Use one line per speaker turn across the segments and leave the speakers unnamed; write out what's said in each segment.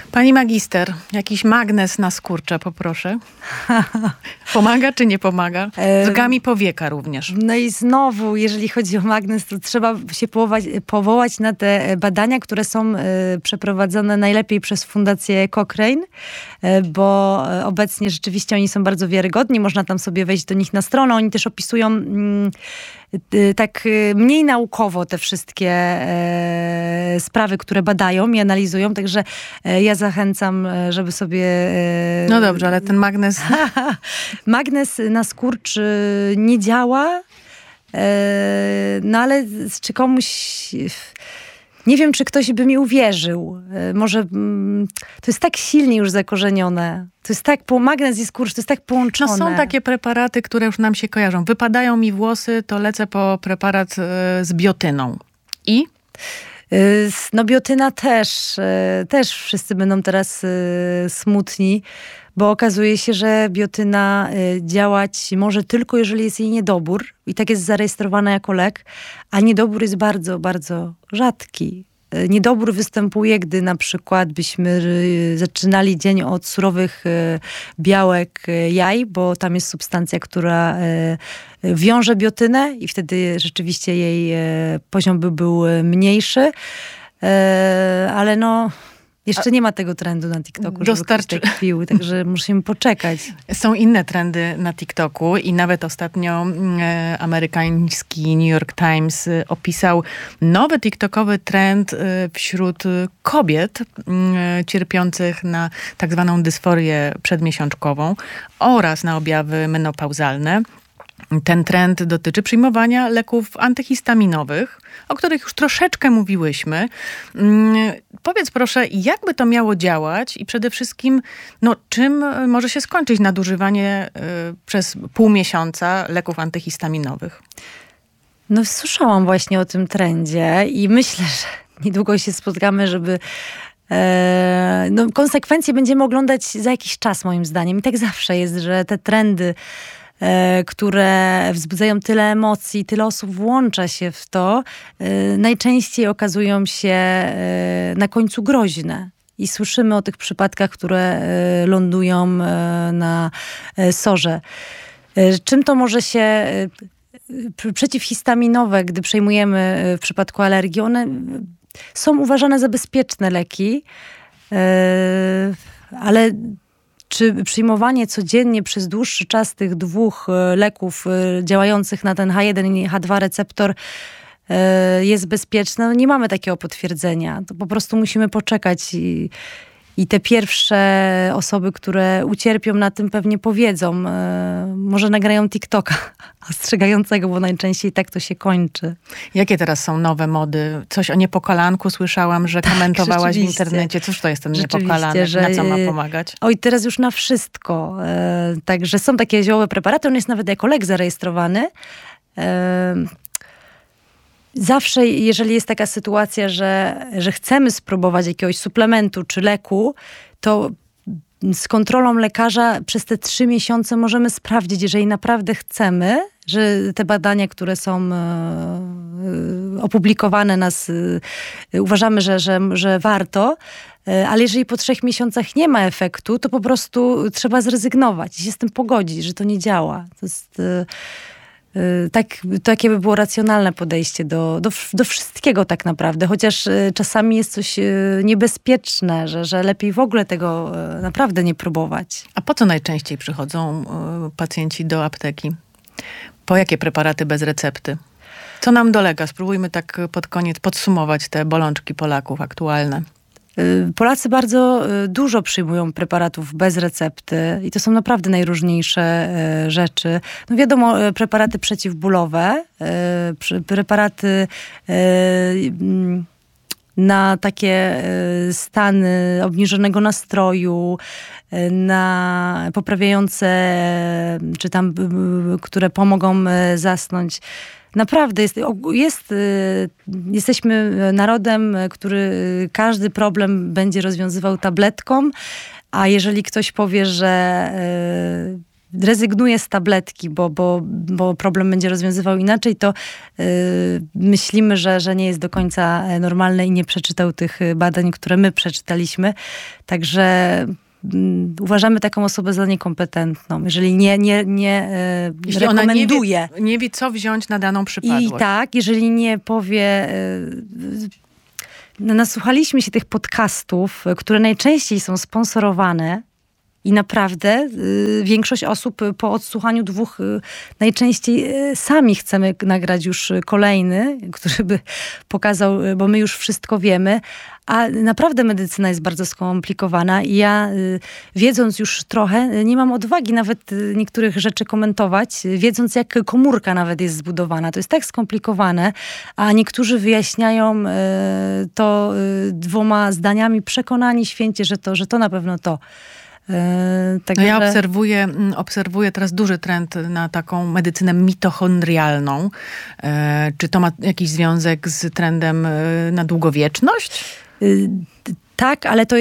Pani magister, jakiś magnes na skurcze poproszę. Pomaga czy nie pomaga? Drgami powieka również.
No i znowu, jeżeli chodzi o magnes, to trzeba się powołać na te badania, które są przeprowadzone najlepiej przez Fundację Cochrane, bo obecnie rzeczywiście oni są bardzo wiarygodni. Można tam sobie wejść do nich na stronę. Oni też opisują tak mniej naukowo te wszystkie sprawy, które badają i analizują, także ja zachęcam, żeby sobie...
No dobrze, ale ten magnes...
Magnes na skurcz nie działa, no ale czy komuś... Nie wiem, czy ktoś by mi uwierzył. Może to jest tak silnie już zakorzenione. To jest tak, magnes i skurcz, to jest tak połączone.
No są takie preparaty, które już nam się kojarzą. Wypadają mi włosy, to lecę po preparat z biotyną. I?
No biotyna też wszyscy będą teraz smutni, bo okazuje się, że biotyna działać może tylko, jeżeli jest jej niedobór i tak jest zarejestrowana jako lek, a niedobór jest bardzo, bardzo rzadki. Niedobór występuje, gdy na przykład byśmy zaczynali dzień od surowych białek jaj, bo tam jest substancja, która wiąże biotynę i wtedy rzeczywiście jej poziom by był mniejszy. Ale no... Jeszcze nie ma tego trendu na TikToku, żeby ktoś tak pił, także musimy poczekać.
Są inne trendy na TikToku i nawet ostatnio amerykański New York Times opisał nowy TikTokowy trend wśród kobiet cierpiących na tak zwaną dysforię przedmiesiączkową oraz na objawy menopauzalne. Ten trend dotyczy przyjmowania leków antyhistaminowych, o których już troszeczkę mówiłyśmy. Powiedz proszę, jak by to miało działać i przede wszystkim, czym może się skończyć nadużywanie przez pół miesiąca leków antyhistaminowych?
No słyszałam właśnie o tym trendzie i myślę, że niedługo się spotkamy, żeby... konsekwencje będziemy oglądać za jakiś czas, moim zdaniem. I tak zawsze jest, że te trendy, które wzbudzają tyle emocji, tyle osób włącza się w to, najczęściej okazują się na końcu groźne. I słyszymy o tych przypadkach, które lądują na SOR-ze. Czym to może się... Przeciwhistaminowe, gdy przejmujemy w przypadku alergii, one są uważane za bezpieczne leki, ale czy przyjmowanie codziennie przez dłuższy czas tych dwóch leków działających na ten H1 i H2 receptor jest bezpieczne? No nie mamy takiego potwierdzenia. To po prostu musimy poczekać i te pierwsze osoby, które ucierpią na tym, pewnie powiedzą. Może nagrają TikToka ostrzegającego, bo najczęściej tak to się kończy.
Jakie teraz są nowe mody? Coś o niepokalanku słyszałam, że komentowałaś w internecie. Cóż to jest ten niepokalanek? Na co ma pomagać?
Oj, teraz już na wszystko. Także są takie ziołowe preparaty. On jest nawet jako lek zarejestrowany. Zawsze, jeżeli jest taka sytuacja, że chcemy spróbować jakiegoś suplementu czy leku, to z kontrolą lekarza przez te 3 miesiące możemy sprawdzić, jeżeli naprawdę chcemy, że te badania, które są opublikowane, uważamy, że warto, ale jeżeli po 3 miesiącach nie ma efektu, to po prostu trzeba zrezygnować i się z tym pogodzić, że to nie działa. To jest... Takie by było racjonalne podejście do wszystkiego tak naprawdę, chociaż czasami jest coś niebezpieczne, że lepiej w ogóle tego naprawdę nie próbować.
A po co najczęściej przychodzą pacjenci do apteki? Po jakie preparaty bez recepty? Co nam dolega? Spróbujmy tak pod koniec podsumować te bolączki Polaków aktualne.
Polacy bardzo dużo przyjmują preparatów bez recepty i to są naprawdę najróżniejsze rzeczy. No wiadomo, preparaty przeciwbólowe, preparaty na takie stany obniżonego nastroju, na poprawiające, czy tam, które pomogą zasnąć. Naprawdę, jesteśmy narodem, który każdy problem będzie rozwiązywał tabletką, a jeżeli ktoś powie, że rezygnuje z tabletki, bo problem będzie rozwiązywał inaczej, to myślimy, że nie jest do końca normalne i nie przeczytał tych badań, które my przeczytaliśmy. Także uważamy taką osobę za niekompetentną, jeżeli
jeśli
rekomenduje.
Ona nie wie, co wziąć na daną przypadłość.
I tak, jeżeli nie powie... Nasłuchaliśmy się tych podcastów, które najczęściej są sponsorowane i naprawdę większość osób po odsłuchaniu 2 najczęściej sami chcemy nagrać już kolejny, który by pokazał, bo my już wszystko wiemy, a naprawdę medycyna jest bardzo skomplikowana i ja, wiedząc już trochę, nie mam odwagi nawet niektórych rzeczy komentować, wiedząc jak komórka nawet jest zbudowana. To jest tak skomplikowane, a niektórzy wyjaśniają to 2 zdaniami, przekonani święcie, że to na pewno to.
No ja obserwuję teraz duży trend na taką medycynę mitochondrialną. Czy to ma jakiś związek z trendem na długowieczność?
Tak, ale to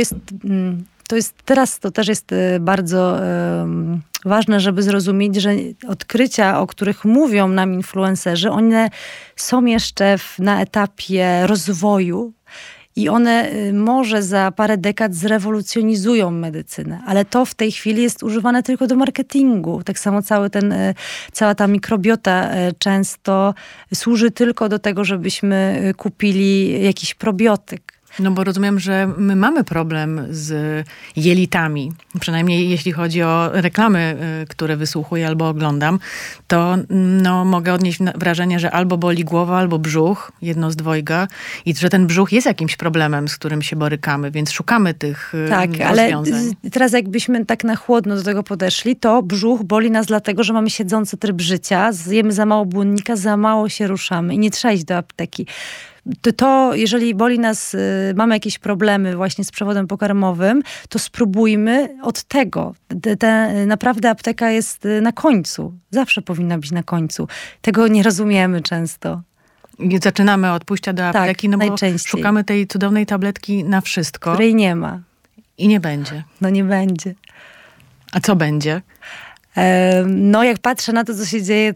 też jest bardzo ważne, żeby zrozumieć, że odkrycia, o których mówią nam influencerzy, one są jeszcze na etapie rozwoju. I one może za parę dekad zrewolucjonizują medycynę, ale to w tej chwili jest używane tylko do marketingu. Tak samo cała ta mikrobiota często służy tylko do tego, żebyśmy kupili jakiś probiotyk.
No bo rozumiem, że my mamy problem z jelitami. Przynajmniej jeśli chodzi o reklamy, które wysłuchuję albo oglądam, to mogę odnieść wrażenie, że albo boli głowa, albo brzuch, jedno z dwojga. I że ten brzuch jest jakimś problemem, z którym się borykamy, więc szukamy tych rozwiązań.
Ale teraz jakbyśmy tak na chłodno do tego podeszli, to brzuch boli nas dlatego, że mamy siedzący tryb życia, zjemy za mało błonnika, za mało się ruszamy i nie trzeba iść do apteki. To jeżeli boli nas, mamy jakieś problemy właśnie z przewodem pokarmowym, to spróbujmy od tego. Naprawdę apteka jest na końcu. Zawsze powinna być na końcu. Tego nie rozumiemy często.
I zaczynamy od pójścia do apteki,
tak,
bo
najczęściej.
Szukamy tej cudownej tabletki na wszystko.
Której nie ma.
I nie będzie.
No nie będzie.
A co będzie?
No jak patrzę na to, co się dzieje,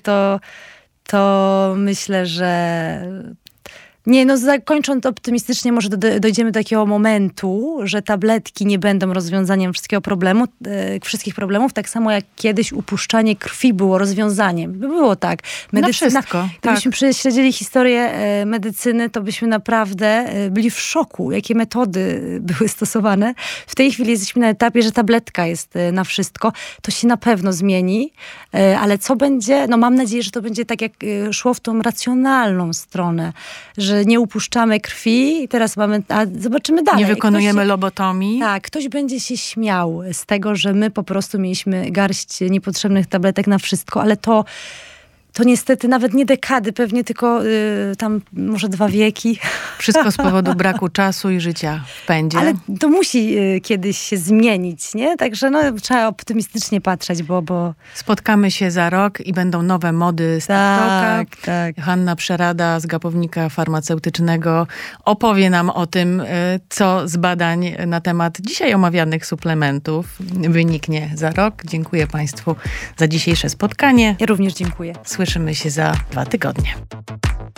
to myślę, że... Nie, kończąc optymistycznie, może dojdziemy do takiego momentu, że tabletki nie będą rozwiązaniem wszystkich problemów, tak samo jak kiedyś upuszczanie krwi było rozwiązaniem. Było tak.
Medycyna, na wszystko.
Gdybyśmy śledzili historię medycyny, to byśmy naprawdę byli w szoku, jakie metody były stosowane. W tej chwili jesteśmy na etapie, że tabletka jest na wszystko. To się na pewno zmieni, ale co będzie? No mam nadzieję, że to będzie tak, jak szło w tą racjonalną stronę, że nie upuszczamy krwi i teraz zobaczymy dalej.
Nie wykonujemy lobotomii.
Tak, ktoś będzie się śmiał z tego, że my po prostu mieliśmy garść niepotrzebnych tabletek na wszystko, ale to niestety nawet nie dekady, pewnie tylko tam może 2 wieki.
Wszystko z powodu braku czasu i życia w pędzie.
Ale to musi kiedyś się zmienić, nie? Także trzeba optymistycznie patrzeć, bo...
Spotkamy się za rok i będą nowe mody z TikToka.
Tak.
Hanna Przerada z Gapownika Farmaceutycznego opowie nam o tym, co z badań na temat dzisiaj omawianych suplementów wyniknie za rok. Dziękuję Państwu za dzisiejsze spotkanie.
Ja również dziękuję.
Słyszymy się za 2 tygodnie.